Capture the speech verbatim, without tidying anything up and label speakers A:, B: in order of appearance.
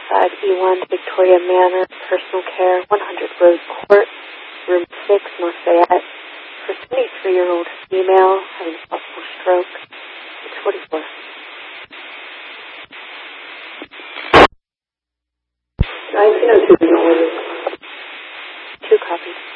A: five E one, Victoria Manor, Personal Care, one hundred Rose Court, Room six, North Fayette, for a twenty-three-year-old female having a possible stroke. six forty-four. nineteen oh two, no orders. Two copies.